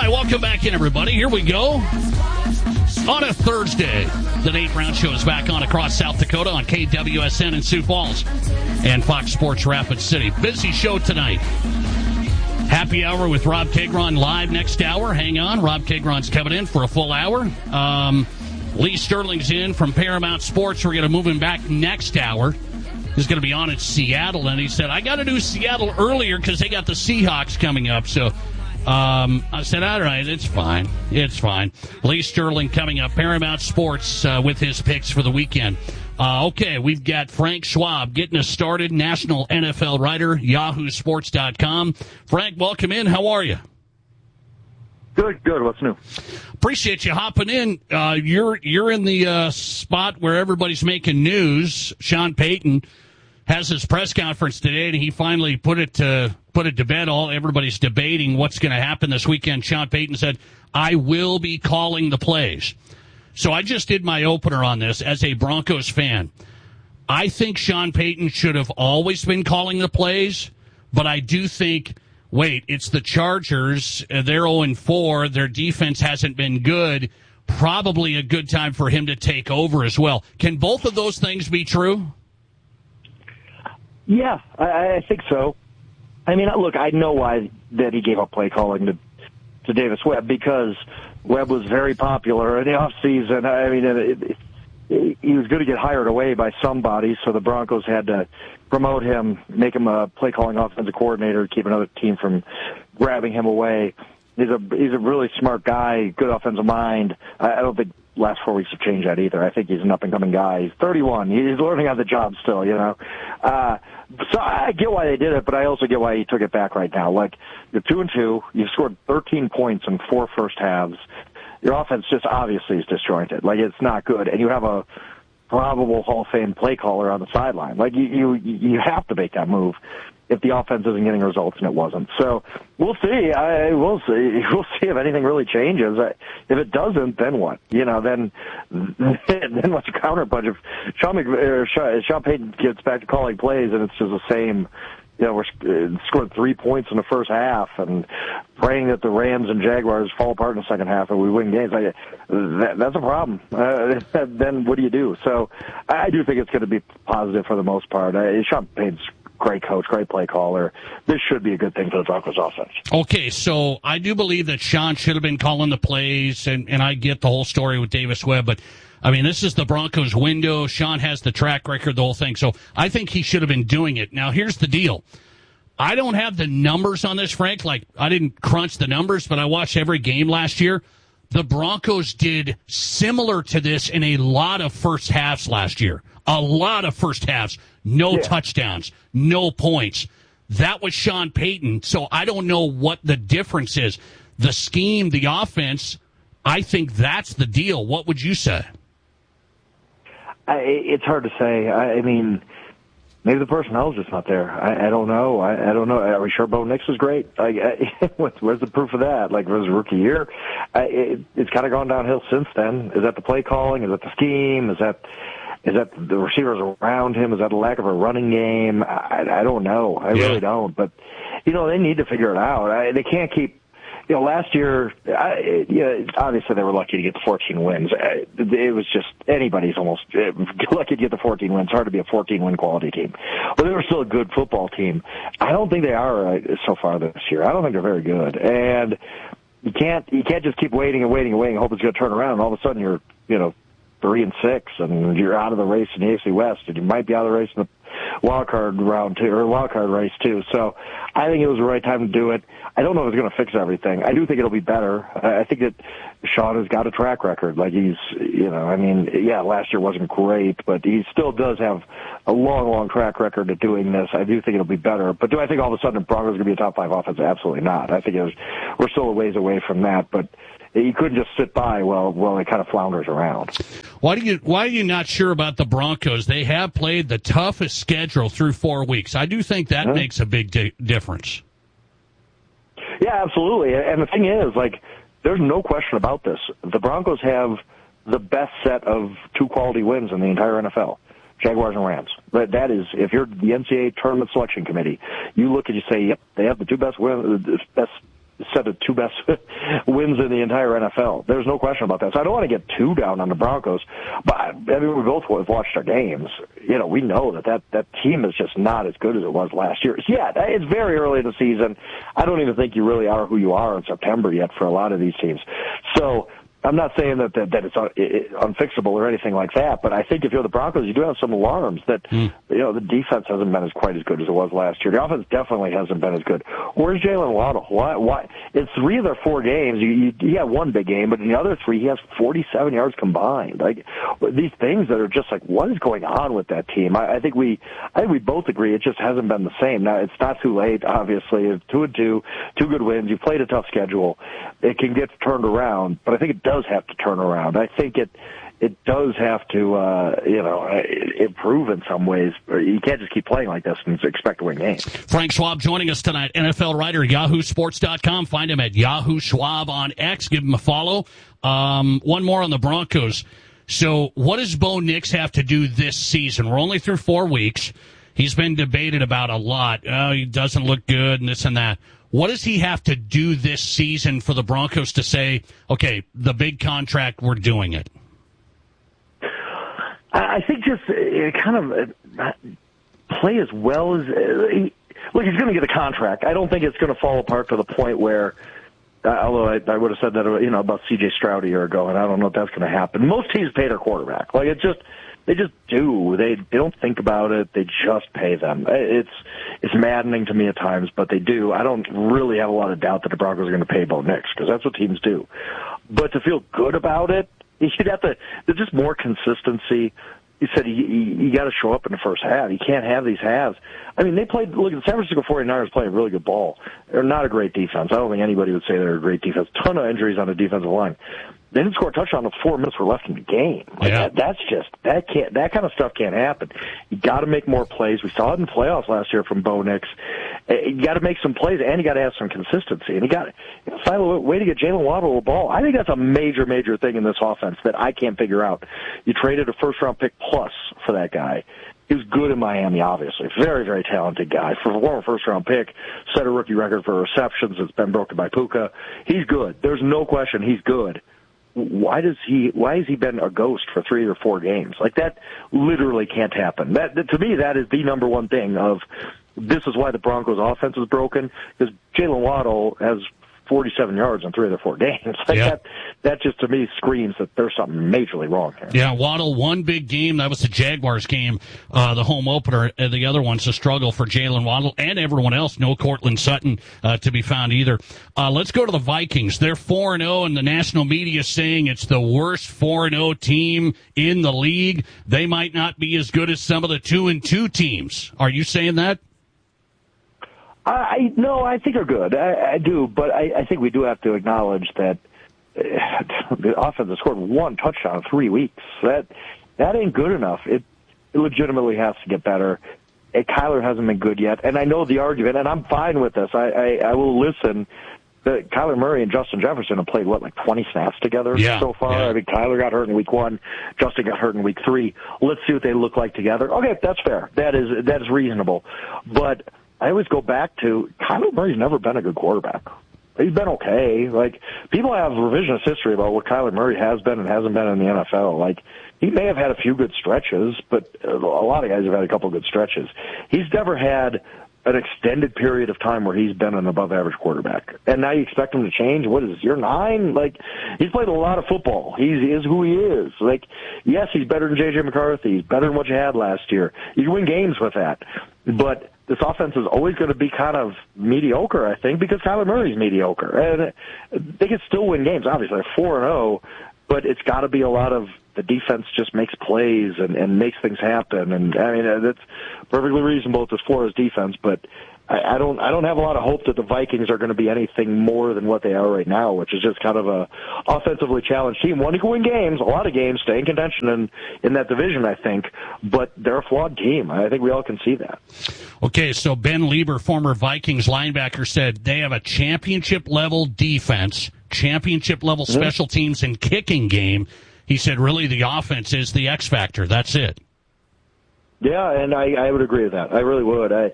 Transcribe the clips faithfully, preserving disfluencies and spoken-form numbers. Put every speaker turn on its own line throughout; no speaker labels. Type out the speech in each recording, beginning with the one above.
right, welcome back in, everybody. Here we go. On a Thursday, the Nate Brown Show is back on across South Dakota on K W S N in Sioux Falls and Fox Sports Rapid City. Busy show tonight. Happy hour with Rob Kegron live next hour. Hang on. Rob Kegron's coming in for a full hour. Um, Lee Sterling's in from Paramount Sports. We're going to move him back next hour. He's going to be on in Seattle, and he said, I got to do Seattle earlier because they got the Seahawks coming up. So um, I said, all right, it's fine. It's fine. Lee Sterling coming up, Paramount Sports, uh, with his picks for the weekend. Uh, okay, we've got Frank Schwab getting us started, national N F L writer, yahoo sports dot com. Frank, welcome in. How are you?
Good, good. What's new?
Appreciate you hopping in. Uh, you're you're in the uh, spot where everybody's making news. Sean Payton has his press conference today, and he finally put it to put it to bed. All everybody's debating what's going to happen this weekend. Sean Payton said, "I will be calling the plays." So I just did my opener on this as a Broncos fan. I think Sean Payton should have always been calling the plays, but I do think, wait, it's the Chargers. They're oh and four. Their defense hasn't been good. Probably a good time for him to take over as well. Can both of those things be true?
Yeah, I, I think so. I mean, look, I know why that he gave up play calling to, to Davis Webb, because Webb was very popular in the offseason. I mean, it, it, it, he was going to get hired away by somebody, so the Broncos had to promote him, make him a play-calling offensive coordinator, keep another team from grabbing him away. He's a he's a really smart guy, good offensive mind. I, I don't think last four weeks have changed that either. I think he's an up-and-coming guy. He's thirty-one. He's learning on the job still, you know. Uh, so I get why they did it, but I also get why he took it back right now. Like, you're two and two. You've scored thirteen points in four first halves. Your offense just obviously is disjointed. Like, it's not good. And you have a probable Hall of Fame play caller on the sideline. Like, you, you, you have to make that move if the offense isn't getting results, and it wasn't. So we'll see. I will see. We'll see if anything really changes. If it doesn't, then what? You know, then then what's the counterpunch? If Sean, or Sean Payton gets back to calling plays and it's just the same, you know, we're scoring three points in the first half and praying that the Rams and Jaguars fall apart in the second half and we win games, I, that, that's a problem. Uh, then what do you do? So I do think it's going to be positive for the most part. Uh, Sean Payton's great coach, great play caller. This should be a good thing for the Broncos offense. Okay, so I do believe that Sean should have been calling the plays, and, and I get the whole story with Davis Webb, but I mean, this is the Broncos window. Sean has the track record, the whole thing. So I think he should have been doing it. Now, here's the deal. I don't have the numbers on this, Frank. Like, I didn't crunch the numbers, but I watched every game last year. The Broncos did similar to this in a lot of first halves last year. A lot of first halves. No yeah. touchdowns. No points. That was Sean Payton. So I don't know what the difference is. The scheme, the offense, I think that's the deal. What would you say? I, it's hard to say. I, I mean, maybe the personnel's just not there. I, I don't know. I, I don't know. Are we sure Bo Nix is great? Like, I, where's the proof of that? Like, was his rookie year? I, it, it's kind of gone downhill since then. Is that the play calling? Is that the scheme? Is that is that the receivers around him? Is that a lack of a running game? I, I don't know. I yeah. really don't. But, you know, they need to figure it out. I, they can't keep. You know, last year, I, yeah, obviously they were lucky to get the fourteen wins. It was just anybody's almost lucky to get the fourteen wins. It's hard to be a fourteen-win quality team. But they were still a good football team. I don't think they are so far this year. I don't think they're very good. And you can't you can't just keep waiting and waiting and waiting and hope it's going to turn around. And all of a sudden you're, you know, three and six, and you're out of the race in the A F C West, and you might be out of the race in the wild card round two or wild card race too. So I think it was the right time to do it. I don't know if it's going to fix everything. I do think it'll be better. I think that Sean has got a track record. Like he's, you know, I mean, yeah, last year wasn't great, but he still does have a long, long track record of doing this. I do think it'll be better. But do I think all of a sudden the Broncos are going to be a top five offense? Absolutely not. I think it was, we're still a ways away from that, but you couldn't just sit by while while it kind of flounders around.
Why do you why are you not sure about the Broncos? They have played the toughest schedule through four weeks. I do think that mm-hmm. makes a big di- difference.
Yeah, absolutely. And the thing is, like, there's no question about this. The Broncos have the best set of two quality wins in the entire N F L. Jaguars and Rams. But that is, if you're the N C double A Tournament Selection Committee, you look and you say, yep, they have the two best wins, best set of two best wins in the entire N F L. There's no question about that. So I don't want to get too down on the Broncos, but I mean, we both have watched our games. You know, we know that that, that team is just not as good as it was last year. Yeah, it's very early in the season. I don't even think you really are who you are in September yet for a lot of these teams. So I'm not saying that that, that it's un, it, unfixable or anything like that, but I think if you're the Broncos, you do have some alarms that, mm. you know, the defense hasn't been as quite as good as it was last year. The offense definitely hasn't been as good. Where's Jalen Waddle? Why? Why? In three of their four games, you, you, he had one big game, but in the other three, he has forty-seven yards combined. Like, these things that are just like, what is going on with that team? I, I think we, I think we both agree it just hasn't been the same. Now, it's not too late, obviously. It's two and two, two good wins. You've played a tough schedule. It can get turned around, but I think it does have to turn around. I think it it does have to, uh, you know, improve in some ways. You can't just keep playing like this and expect to win games.
Frank Schwab joining us tonight, N F L writer, yahoo sports dot com. Find him at Yahoo Schwab on X. Give him a follow. Um, one more on the Broncos. So what does Bo Nix have to do this season? We're only through four weeks. He's been debated about a lot. Oh, he doesn't look good and this and that. What does he have to do this season for the Broncos to say, okay, the big contract, we're doing it?
I think just uh, kind of uh, play as well as uh, he, look, he's going to get a contract. I don't think it's going to fall apart to the point where, uh, although I, I would have said that, you know, about C J Stroud a year ago, and I don't know if that's going to happen. Most teams pay their quarterback. Like, it's just, they just do. They they don't think about it. They just pay them. It's it's maddening to me at times, but they do. I don't really have a lot of doubt that the Broncos are going to pay Bo Nix, because that's what teams do. But to feel good about it, you'd have to. There's just more consistency. You said you, you, you got to show up in the first half. You can't have these halves. I mean, they played. Look, the San Francisco forty-niners playing really good ball. They're not a great defense. I don't think anybody would say they're a great defense. Ton of injuries on the defensive line. They didn't score a touchdown with four minutes were left in the game. Like
yeah.
that, that's just that can't that kind of stuff can't happen. You got to make more plays. We saw it in the playoffs last year from Bo Nix. You got to make some plays, and you got to have some consistency. And you got to find a way to get Jalen Waddle the ball. I think that's a major, major thing in this offense that I can't figure out. You traded a first round pick plus for that guy. He was good in Miami, obviously. Very, very talented guy. For a former first-round pick, set a rookie record for receptions. It's been broken by Puka. He's good. There's no question he's good. Why does he? Why has he been a ghost for three or four games? Like, that literally can't happen. That, to me, that is the number one thing of this is why the Broncos' offense is broken, because Jalen Waddle has forty-seven yards in three of their four games. Like
yeah.
that, that just to me screams that there's something majorly wrong here.
Yeah, Waddle, one big game. That was the Jaguars game, uh, the home opener. Uh, the other one's a struggle for Jalen Waddle and everyone else. No Cortland Sutton uh, to be found either. Uh, let's go to the Vikings. They're four and oh, and the national media saying it's the worst four and oh team in the league. They might not be as good as some of the two and two teams. Are you saying that?
I no, I think they're good. I, I do, but I, I think we do have to acknowledge that uh, the offense has scored one touchdown in three weeks. That that ain't good enough. It, it legitimately has to get better. And Kyler hasn't been good yet, and I know the argument, and I'm fine with this. I, I, I will listen. The, Kyler Murray and Justin Jefferson have played, what, like twenty snaps together
yeah,
so far?
Yeah.
I mean, Kyler got hurt in week one. Justin got hurt in week three. Let's see what they look like together. Okay, that's fair. That is that is reasonable. But I always go back to Kyler Murray's never been a good quarterback. He's been okay. Like, people have revisionist history about what Kyler Murray has been and hasn't been in the N F L. Like, he may have had a few good stretches, but a lot of guys have had a couple of good stretches. He's never had an extended period of time where he's been an above-average quarterback. And now you expect him to change? What is this, year nine? Like, he's played a lot of football. He's, he is who he is. Like, yes, he's better than J J McCarthy. He's better than what you had last year. You can win games with that. But this offense is always going to be kind of mediocre, I think, because Kyler Murray's mediocre. And they can still win games. Obviously, they're four and oh, but it's got to be a lot of the defense just makes plays and, and makes things happen. And, I mean, that's perfectly reasonable to Flores defense, but I, I don't I don't have a lot of hope that the Vikings are going to be anything more than what they are right now, which is just kind of a offensively challenged team. One who can win games, a lot of games, stay in contention in, in that division, I think, but they're a flawed team. I think we all can see that.
Okay, so Ben Lieber, former Vikings linebacker, said they have a championship-level defense, championship-level mm-hmm. special teams and kicking game. He said, really, the offense is the X factor. That's it.
Yeah, and I, I would agree with that. I really would. I,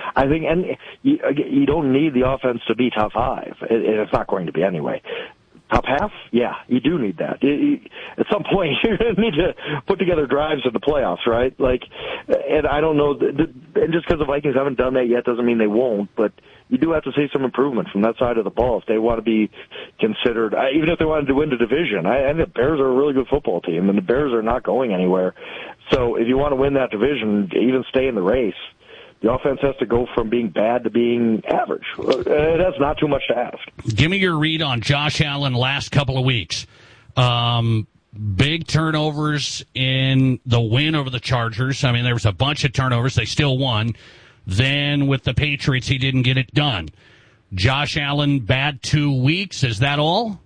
I think, and you, you don't need the offense to be top five. It, it's not going to be anyway. Top half? Yeah, you do need that. You, you, at some point, you're going to need to put together drives in the playoffs, right? Like, and I don't know, the, the, and just because the Vikings haven't done that yet doesn't mean they won't, but you do have to see some improvement from that side of the ball if they want to be considered, even if they wanted to win the division. I, I think the Bears are a really good football team, and the Bears are not going anywhere. So if you want to win that division, even stay in the race, the offense has to go from being bad to being average. That's not too much to ask.
Give me your read on Josh Allen last couple of weeks. Um, big turnovers in the win over the Chargers. I mean, there was a bunch of turnovers. They still won. Then with the Patriots, he didn't get it done. Josh Allen, bad two weeks. Is that all?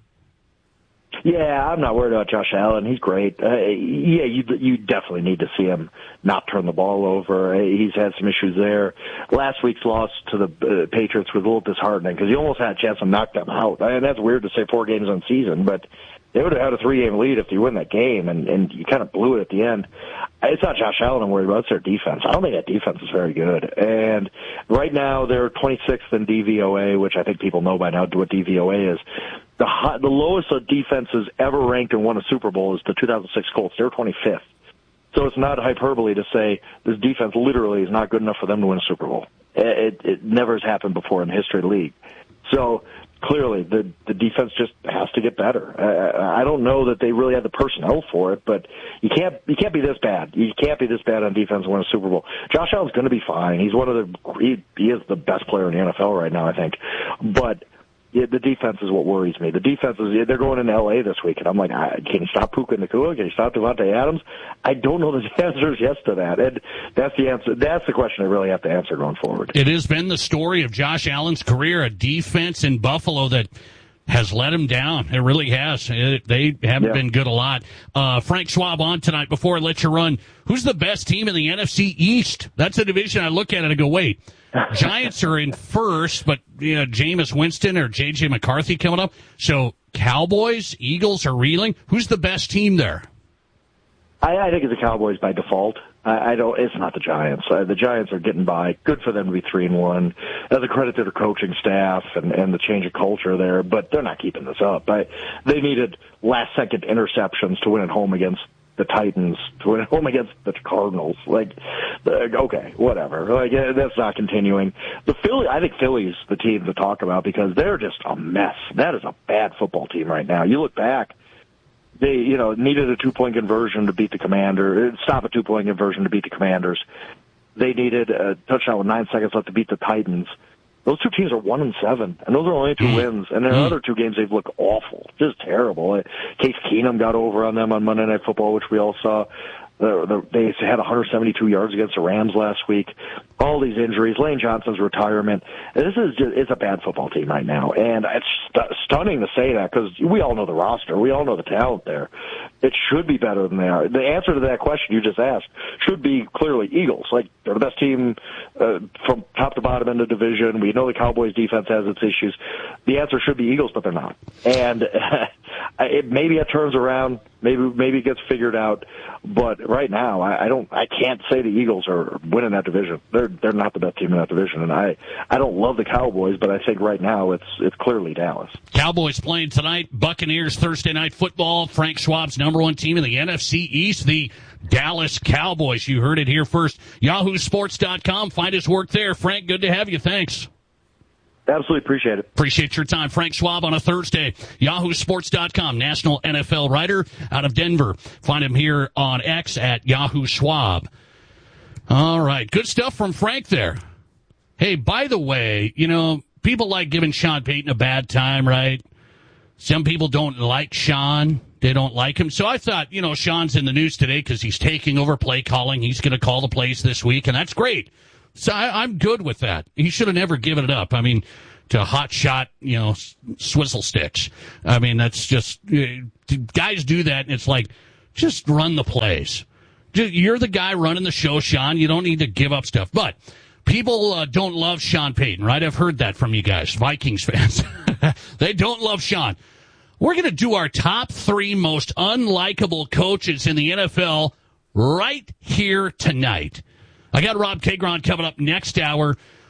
Yeah, I'm not worried about Josh Allen. He's great. Uh, yeah, you you definitely need to see him not turn the ball over. He's had some issues there. Last week's loss to the uh, Patriots was a little disheartening because he almost had a chance to knock them out. And that's weird to say four games on season, but they would have had a three-game lead if you win that game, and, and you kind of blew it at the end. It's not Josh Allen I'm worried about. It's their defense. I don't think that defense is very good. And right now they're twenty-sixth in D V O A, which I think people know by now what D V O A is. The high, the lowest of defenses ever ranked and won a Super Bowl is the two thousand six Colts. They're twenty-fifth. So it's not hyperbole to say this defense literally is not good enough for them to win a Super Bowl. It, it never has happened before in the history of the league. So clearly the the defense just has to get better. I, I don't know that they really have the personnel for it, but you can't you can't be this bad. You can't be this bad on defense and win a Super Bowl. Josh Allen's going to be fine. He's one of the he, he is the best player in the N F L right now, I think. But yeah, the defense is what worries me. The defense is, they're going into L A this week, and I'm like, can you stop Puka Nacua? Can you stop Devontae Adams? I don't know the answer is yes to that. And that's the answer. That's the question I really have to answer going forward.
It has been the story of Josh Allen's career, a defense in Buffalo that has let him down. It really has. It, they haven't yeah. been good a lot. Uh, Frank Schwab on tonight. Before I let you run, who's the best team in the N F C East? That's a division I look at it and go, wait, Giants are in first, but you know, Jameis Winston or J J McCarthy coming up. So Cowboys, Eagles are reeling. Who's the best team there?
I, I think it's the Cowboys by default. I, I don't. It's not the Giants. Uh, the Giants are getting by. Good for them to be three and one. As a credit to their coaching staff and, and the change of culture there, but they're not keeping this up. I, they needed last second interceptions to win at home against the Titans, to win at home against the Cardinals. Like, okay, whatever. Like, that's not continuing. The Philly, I think Philly's the team to talk about because they're just a mess. That is a bad football team right now. You look back, they, you know, needed a two-point conversion to beat the Commanders, stop a two-point conversion to beat the Commanders. They needed a touchdown with nine seconds left to beat the Titans. Those two teams are one and seven, and those are only two wins. And their other two games, they've looked awful, just terrible. Case Keenum got over on them on Monday Night Football, which we all saw. They had one hundred seventy-two yards against the Rams last week. All these injuries, Lane Johnson's retirement. This is just, it's a bad football team right now. And it's st- stunning to say that because we all know the roster. We all know the talent there. It should be better than they are. The answer to that question you just asked should be clearly Eagles. Like, they're the best team uh, from top to bottom in the division. We know the Cowboys' defense has its issues. The answer should be Eagles, but they're not. And uh, it, maybe it turns around. Maybe maybe it gets figured out. But right now, I, I don't. I can't say the Eagles are winning that division. They're they're not the best team in that division. And I, I don't love the Cowboys, but I think right now it's it's clearly Dallas.
Cowboys playing tonight. Buccaneers Thursday Night Football. Frank Schwab's number one team in the N F C East, the Dallas Cowboys. You heard it here first. Yahoo Sports dot com. Find his work there. Frank, good to have you. Thanks.
Absolutely appreciate it.
Appreciate your time. Frank Schwab on a Thursday. Yahoo Sports dot com, national N F L writer out of Denver. Find him here on X at Yahoo Schwab. All right. Good stuff from Frank there. Hey, by the way, you know, people like giving Sean Payton a bad time, right? Some people don't like Sean. They don't like him. So I thought, you know, Sean's in the news today because he's taking over play calling. He's going to call the plays this week, and that's great. So I, I'm good with that. He should have never given it up. I mean, to hot shot, you know, swizzle sticks. I mean, that's just, uh, guys do that, and it's like, just run the plays. You're the guy running the show, Sean. You don't need to give up stuff. But people uh, don't love Sean Payton, right? I've heard that from you guys, Vikings fans. They don't love Sean. We're going to do our top three most unlikable coaches in the N F L right here tonight. I got Rob Kagron coming up next hour.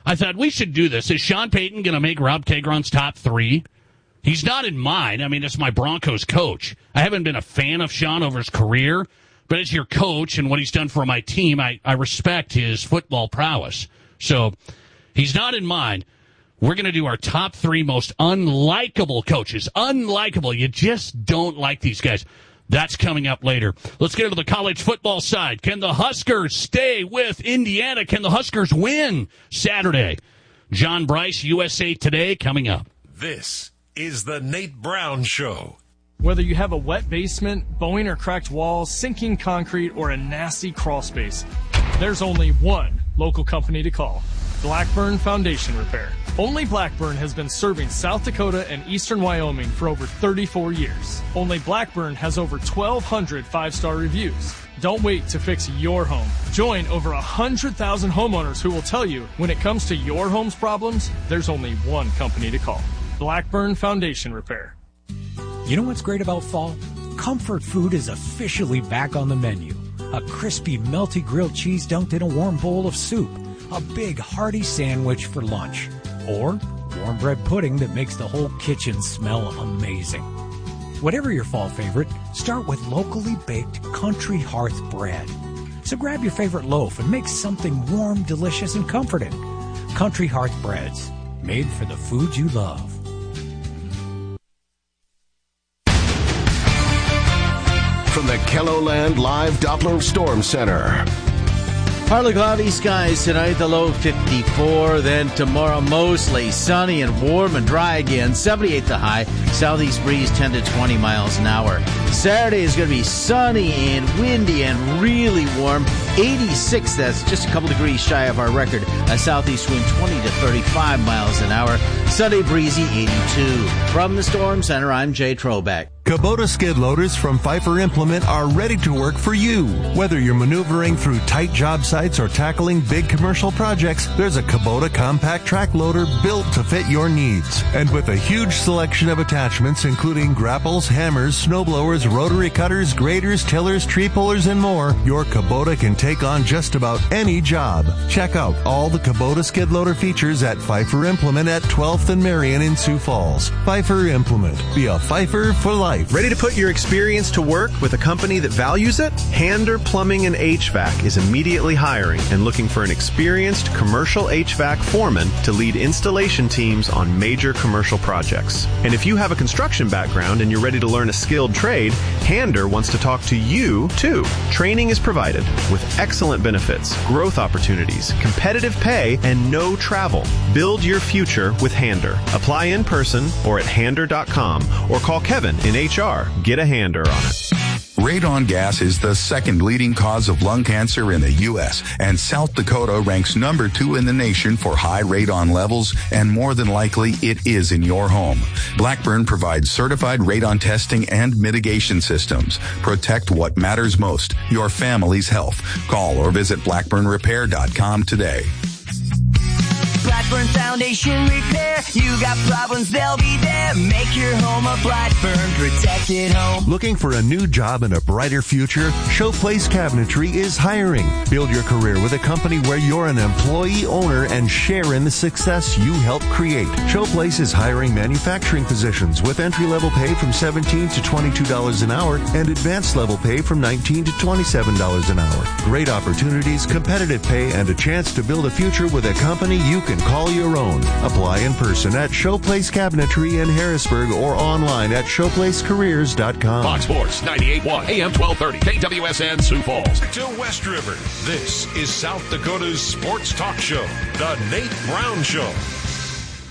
I thought we should do this. Is Sean Payton going to make Rob Tegron's top three? He's not in mine. I mean, it's my Broncos coach. I haven't been a fan of Sean over his career, but as your coach and what he's done for my team, I, I respect his football prowess. So he's not in mine. We're going to do our top three most unlikable coaches. Unlikable. You just don't like these guys. That's coming up later. Let's get into the college football side. Can the Huskers stay with Indiana? Can the Huskers win Saturday? John Bryce, U S A Today, coming up.
This is the Nate Brown Show.
Whether you have a wet basement, bowing or cracked walls, sinking concrete, or a nasty crawl space, there's only one local company to call. Blackburn Foundation Repair. Only Blackburn has been serving South Dakota and eastern Wyoming for over thirty-four years. Only Blackburn has over twelve hundred five-star reviews. Don't wait to fix your home. Join over one hundred thousand homeowners who will tell you when it comes to your home's problems, there's only one company to call. Blackburn Foundation Repair.
You know what's great about fall? Comfort food is officially back on the menu. A crispy, melty grilled cheese dunked in a warm bowl of soup. A big, hearty sandwich for lunch. Or warm bread pudding that makes the whole kitchen smell amazing. Whatever your fall favorite, start with locally baked Country Hearth bread. So grab your favorite loaf and make something warm, delicious, and comforting. Country Hearth breads, made for the food you love.
From the KELOLAND Live Doppler Storm Center.
Partly cloudy skies tonight, the low fifty-four. Then tomorrow, mostly sunny and warm and dry again. seventy-eight the high. Southeast breeze ten to twenty miles an hour. Saturday is going to be sunny and windy and really warm. eighty-six, that's just a couple degrees shy of our record. A southeast wind twenty to thirty-five miles an hour. Sunday breezy eighty-two. From the Storm Center, I'm Jay Trobeck.
Kubota skid loaders from Pfeiffer Implement are ready to work for you. Whether you're maneuvering through tight job sites or tackling big commercial projects, there's a Kubota compact track loader built to fit your needs. And with a huge selection of attachments, including grapples, hammers, snowblowers, rotary cutters, graders, tillers, tree pullers, and more, your Kubota can take on just about any job. Check out all the Kubota skid loader features at Pfeiffer Implement at twelfth and Marion in Sioux Falls. Pfeiffer Implement. Be a Pfeiffer for life.
Ready to put your experience to work with a company that values it? Hander Plumbing and H V A C is immediately hiring and looking for an experienced commercial H V A C foreman to lead installation teams on major commercial projects. And if you have a construction background and you're ready to learn a skilled trade, Hander wants to talk to you too. Training is provided with excellent benefits, growth opportunities, competitive pay, and no travel. Build your future with Hander. Apply in person or at hander dot com or call Kevin in H R. Get a hander on it.
Radon gas is the second leading cause of lung cancer in the U S, and South Dakota ranks number two in the nation for high radon levels, and more than likely it is in your home. Blackburn provides certified radon testing and mitigation systems. Protect what matters most, your family's health. Call or visit blackburn repair dot com today.
Blackburn Foundation Repair. You got problems, they'll be there. Make your home a Blackburn protected home.
Looking for a new job and a brighter future? Showplace Cabinetry is hiring. Build your career with a company where you're an employee owner and share in the success you help create. Showplace is hiring manufacturing positions with entry-level pay from seventeen to twenty-two dollars an hour and advanced level pay from nineteen to twenty-seven dollars an hour. Great opportunities, competitive pay, and a chance to build a future with a company you can call your own. Apply in person at Showplace Cabinetry in Harrisburg or online at showplace careers dot com.
Fox Sports ninety-eight point one A M twelve thirty K W S N Sioux Falls to West River. This is South Dakota's sports talk show, The Nate Brown Show.